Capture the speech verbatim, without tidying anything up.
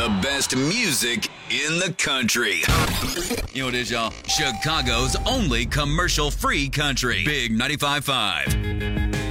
The best music in the country. You know what it is, y'all? Chicago's only commercial-free country. Big ninety-five point five.